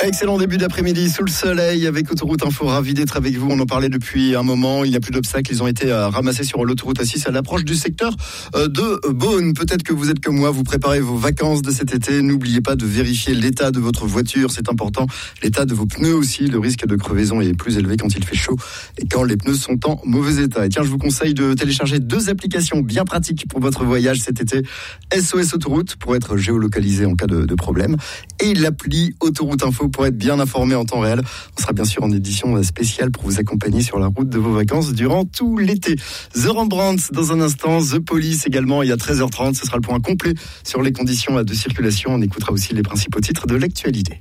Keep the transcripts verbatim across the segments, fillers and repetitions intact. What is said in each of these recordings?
Excellent début d'après-midi sous le soleil avec Autoroute Info. Ravi d'être avec vous. On en parlait depuis un moment. Il n'y a plus d'obstacles. Ils ont été ramassés sur l'autoroute A six à l'approche du secteur de Beaune. Peut-être que vous êtes comme moi. Vous préparez vos vacances de cet été. N'oubliez pas de vérifier l'état de votre voiture. C'est important. L'état de vos pneus aussi. Le risque de crevaison est plus élevé quand il fait chaud et quand les pneus sont en mauvais état. Et tiens, je vous conseille de télécharger deux applications bien pratiques pour votre voyage cet été. S O S Autoroute pour être géolocalisé en cas de, de problème et l'appli Autoroute Info pour être bien informé en temps réel. On sera bien sûr en édition spéciale pour vous accompagner sur la route de vos vacances durant tout l'été. The Rembrandt dans un instant, The Police également, il y a treize heures trente, ce sera le point complet sur les conditions de circulation. On écoutera aussi les principaux titres de l'actualité.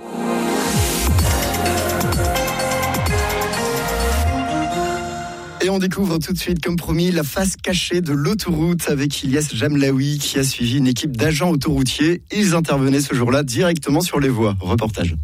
Et on découvre tout de suite, comme promis, la face cachée de l'autoroute avec Ilyes Jamlaoui qui a suivi une équipe d'agents autoroutiers. Ils intervenaient ce jour-là directement sur les voies. Reportage.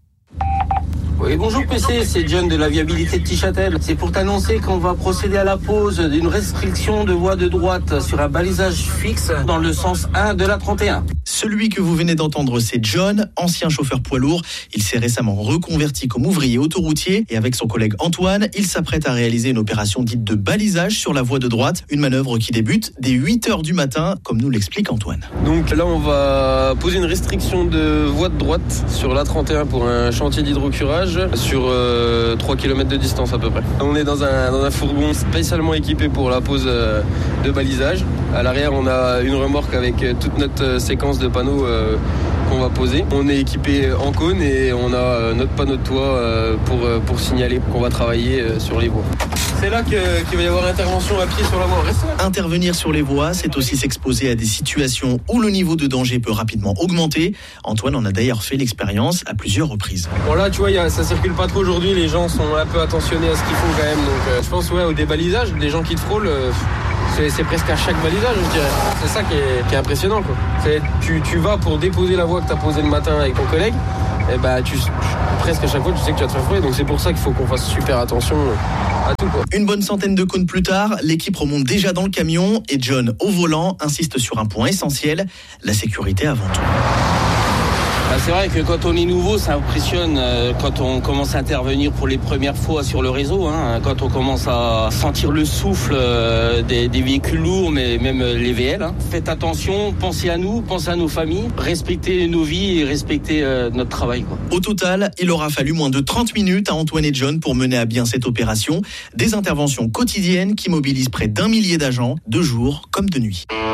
Oui, bonjour P C, c'est John de la viabilité de Tichâtel. C'est pour t'annoncer qu'on va procéder à la pose d'une restriction de voie de droite sur un balisage fixe dans le sens un de la trente et un. Celui que vous venez d'entendre, c'est John, ancien chauffeur poids lourd. Il s'est récemment reconverti comme ouvrier autoroutier et avec son collègue Antoine, il s'apprête à réaliser une opération dite de balisage sur la voie de droite. Une manœuvre qui débute dès huit heures du matin, comme nous l'explique Antoine. Donc là, on va poser une restriction de voie de droite sur l'A trente et un pour un chantier d'hydrocurage sur euh, trois kilomètres de distance à peu près. On est dans un, dans un fourgon spécialement équipé pour la pose euh, de balisage. À l'arrière, on a une remorque avec euh, toute notre euh, séquence de panneaux euh, qu'on va poser. On est équipé en cône et on a euh, notre panneau de toit euh, pour, euh, pour signaler qu'on va travailler euh, sur les voies. C'est là que, qu'il va y avoir intervention à pied sur la voie. Reste là. Intervenir sur les voies, c'est aussi s'exposer à des situations où le niveau de danger peut rapidement augmenter. Antoine en a d'ailleurs fait l'expérience à plusieurs reprises. Bon là, tu vois, y a, ça circule pas trop aujourd'hui. Les gens sont un peu attentionnés à ce qu'ils font quand même. Donc euh, je pense ouais, au débalisage, les gens qui te frôlent, euh, c'est, c'est presque à chaque balisage, je dirais. C'est ça qui est, qui est impressionnant, quoi. C'est, tu, tu vas pour déposer la voie que tu as posée le matin avec ton collègue. Et bah, tu, presque à chaque fois, tu sais que tu vas te faire frôler. Donc c'est pour ça qu'il faut qu'on fasse super attention à tout, quoi. Une bonne centaine de cônes plus tard, l'équipe remonte déjà dans le camion et John, au volant, insiste sur un point essentiel, la sécurité avant tout. Bah, c'est vrai que quand on est nouveau, ça impressionne euh, quand on commence à intervenir pour les premières fois sur le réseau, hein, quand on commence à sentir le souffle euh, des, des véhicules lourds, mais même les V L. Hein. Faites attention, pensez à nous, pensez à nos familles, respectez nos vies et respectez euh, notre travail, quoi. Au total, il aura fallu moins de trente minutes à Antoine et John pour mener à bien cette opération. Des interventions quotidiennes qui mobilisent près d'un millier d'agents, de jour comme de nuit.